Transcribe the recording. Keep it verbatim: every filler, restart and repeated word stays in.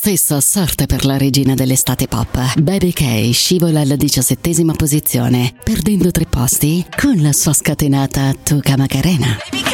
Stessa sorte per la regina dell'estate pop. Baby K scivola alla diciassettesima posizione, perdendo tre posti con la sua scatenata Tuca Macarena.